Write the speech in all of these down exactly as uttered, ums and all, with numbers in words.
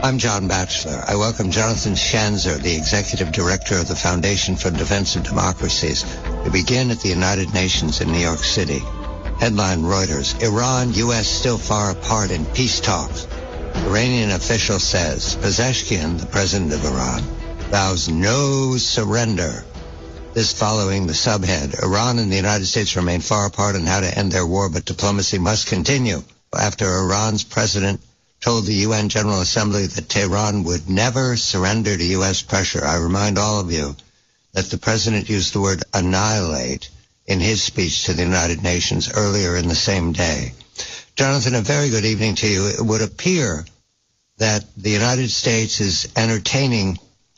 I'm John Batchelor. I welcome Jonathan Schanzer, the Executive Director of the Foundation for the Defense of Democracies, to begin at the United Nations in New York City. Headline Reuters, Iran, U S still far apart in peace talks. Iranian official says Pezeshkian, the president of Iran, vows no surrender. This following the subhead, Iran and the United States remain far apart on how to end their war, but diplomacy must continue. After Iran's president told the U N General Assembly that Tehran would never surrender to U S pressure, I remind all of you that the president used the word annihilate in his speech to the United Nations earlier in the same day. Jonathan, a very good evening to you. It would appear that the United States is entertaining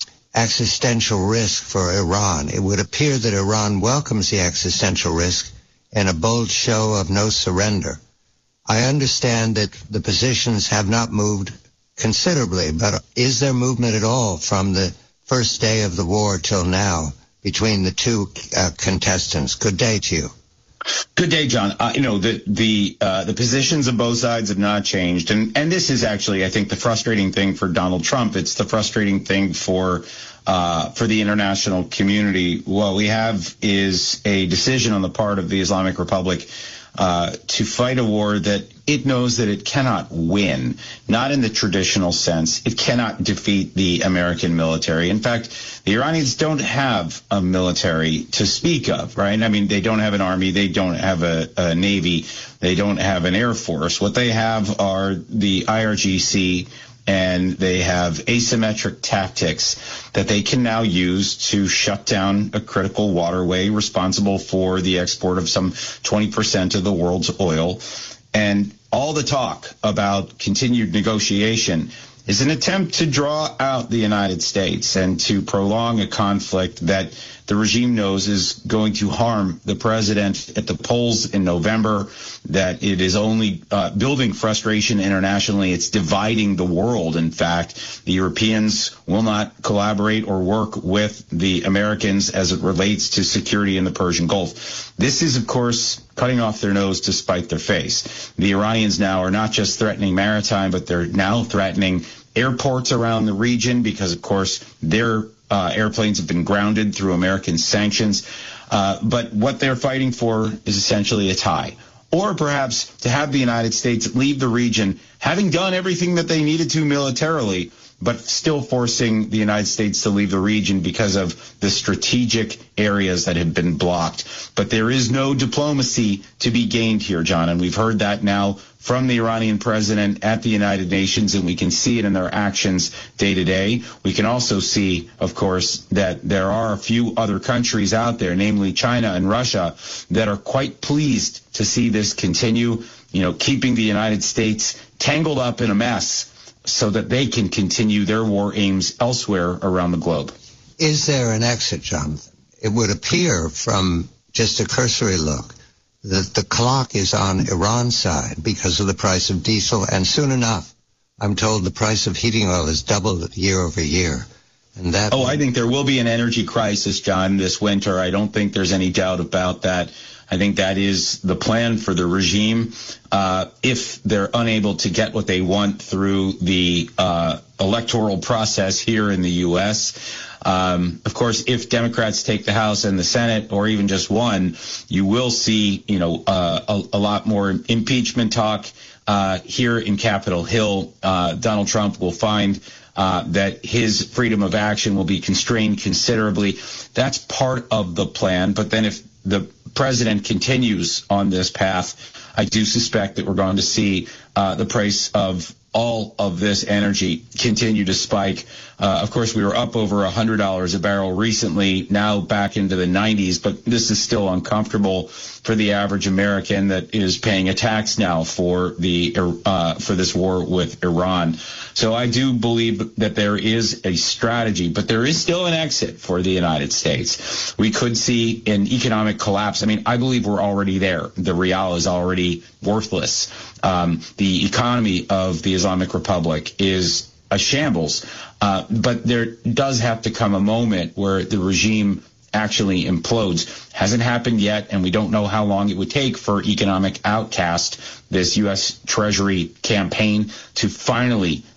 existential risk for Iran. It would appear that Iran welcomes the existential risk in a bold show of no surrender. I understand that the positions have not moved considerably, but is there movement at all from the first day of the war till now between the two uh, contestants? Good day to you. Good day, John. Uh, you know, the the uh, the positions of both sides have not changed. And, and this is actually, I think, the frustrating thing for Donald Trump. It's the frustrating thing for uh, for the international community. What we have is a decision on the part of the Islamic Republic uh, to fight a war that it knows that it cannot win, not in the traditional sense. It cannot defeat the American military. In fact, the Iranians don't have a military to speak of, right? I mean, they don't have an army. They don't have a, a navy. They don't have an air force. What they have are the I R G C, and they have asymmetric tactics that they can now use to shut down a critical waterway responsible for the export of some twenty percent of the world's oil. And all the talk about continued negotiation is an attempt to draw out the United States and to prolong a conflict that the regime knows is going to harm the president at the polls in November, that it is only uh, building frustration internationally. It's dividing the world. In fact, the Europeans will not collaborate or work with the Americans as it relates to security in the Persian Gulf. This is, of course, cutting off their nose to spite their face. The Iranians now are not just threatening maritime, but they're now threatening airports around the region because, of course, their uh, airplanes have been grounded through American sanctions. Uh, but what they're fighting for is essentially a tie. Or perhaps to have the United States leave the region, having done everything that they needed to militarily, but still forcing the United States to leave the region because of the strategic areas that have been blocked. But there is no diplomacy to be gained here, John, and we've heard that now from the Iranian president at the United Nations, and we can see it in their actions day to day. We can also see, of course, that there are a few other countries out there, namely China and Russia, that are quite pleased to see this continue, you know, keeping the United States tangled up in a mess so that they can continue their war aims elsewhere around the globe. Is there an exit, Jonathan? It would appear from just a cursory look that the clock is on Iran's side because of the price of diesel, and soon enough, I'm told the price of heating oil has doubled year over year. And that oh, I think there will be an energy crisis, John, this winter. I don't think there's any doubt about that. I think that is the plan for the regime. Uh, if they're unable to get what they want through the uh, electoral process here in the U S, Um, of course, if Democrats take the House and the Senate, or even just one, you will see, you know, uh, a, a lot more impeachment talk uh, here in Capitol Hill. Uh, Donald Trump will find uh, that his freedom of action will be constrained considerably. That's part of the plan. But then if the president continues on this path, I do suspect that we're going to see uh, the price of all of this energy continue to spike. Uh, of course, we were up over one hundred dollars a barrel recently, now back into the nineties, but this is still uncomfortable for the average American that is paying a tax now for the uh, for this war with Iran. So I do believe that there is a strategy, but there is still an exit for the United States. We could see an economic collapse. I mean, I believe we're already there. The rial is already worthless. Um, the economy of the Islamic Republic is a shambles. Uh, but there does have to come a moment where the regime actually implodes. Hasn't happened yet, and we don't know how long it would take for economic outcast, this U S Treasury campaign, to finally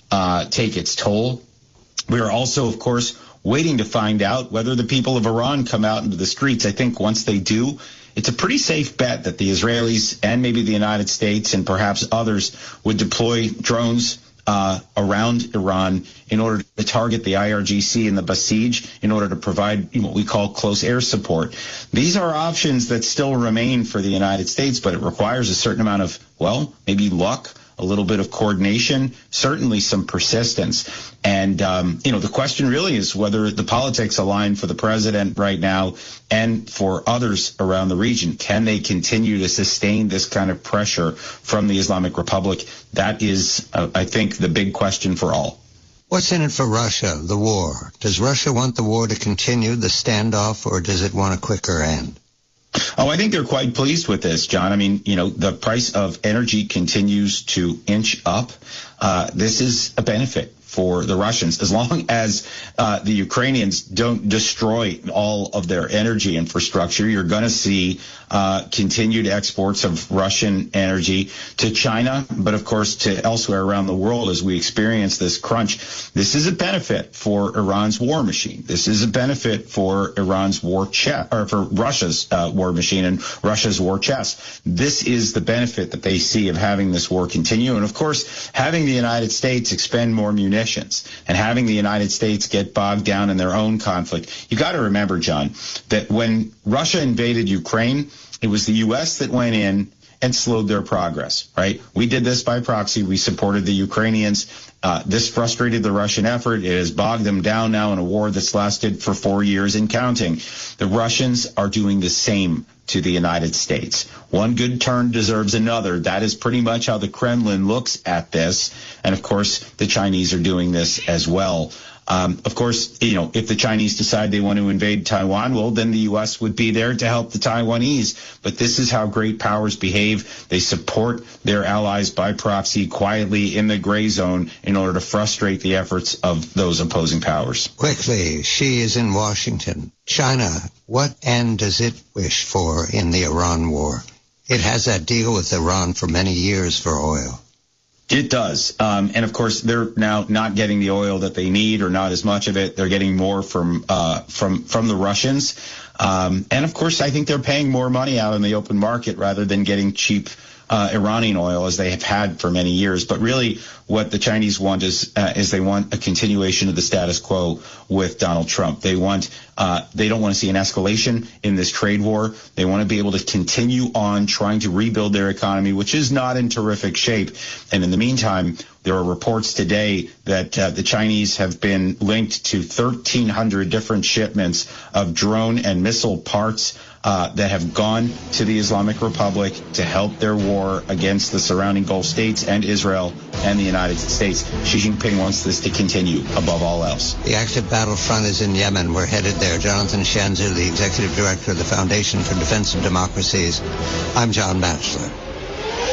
uh, take its toll. We are also, of course, waiting to find out whether the people of Iran come out into the streets. I think once they do, it's a pretty safe bet that the Israelis and maybe the United States and perhaps others would deploy drones uh, around Iran in order to target the I R G C and the Basij in order to provide what we call close air support. These are options that still remain for the United States, but it requires a certain amount of, well, maybe luck, a little bit of coordination, certainly some persistence. And, um, you know, the question really is whether the politics align for the president right now and for others around the region. Can they continue to sustain this kind of pressure from the Islamic Republic? That is, uh, I think, the big question for all. What's in it for Russia, the war? Does Russia want the war to continue, the standoff, or does it want a quicker end? Oh, I think they're quite pleased with this, John. I mean, you know, the price of energy continues to inch up. Uh, this is a benefit for the Russians, as long as uh, the Ukrainians don't destroy all of their energy infrastructure. You're going to see uh, continued exports of Russian energy to China, but of course to elsewhere around the world as we experience this crunch. This is a benefit for Iran's war machine. This is a benefit for Iran's war chest, or for Russia's uh, war machine and Russia's war chest. This is the benefit that they see of having this war continue, and of course having the United States expend more munitions and having the United States get bogged down in their own conflict. You got to remember, John, that when Russia invaded Ukraine, it was the U S that went in and slowed their progress, right? We did this by proxy. We supported the Ukrainians. Uh, this frustrated the Russian effort. It has bogged them down now in a war that's lasted for four years and counting. The Russians are doing the same to the United States. One good turn deserves another. That is pretty much how the Kremlin looks at this. And of course, the Chinese are doing this as well. Um, of course, you know, if the Chinese decide they want to invade Taiwan, well, then the U S would be there to help the Taiwanese. But this is how great powers behave. They support their allies by proxy, quietly in the gray zone, in order to frustrate the efforts of those opposing powers. Quickly, Xi is in Washington. China, what end does it wish for in the Iran war? It has that deal with Iran for many years for oil. It does. Um, and, of course, they're now not getting the oil that they need, or not as much of it. They're getting more from uh, from from the Russians. Um, and, of course, I think they're paying more money out in the open market rather than getting cheap uh, Iranian oil, as they have had for many years. But really what the Chinese want is uh, is they want a continuation of the status quo with Donald Trump. They want uh, they don't want to see an escalation in this trade war. They want to be able to continue on trying to rebuild their economy, which is not in terrific shape. And in the meantime, there are reports today that uh, the Chinese have been linked to thirteen hundred different shipments of drone and missile parts uh, that have gone to the Islamic Republic to help their war against the surrounding Gulf states and Israel and the United States. Xi Jinping wants this to continue above all else. The active battlefront is in Yemen. We're headed there. Jonathan Schanzer, the Executive Director of the Foundation for Defense of Democracies. I'm John Batchelor.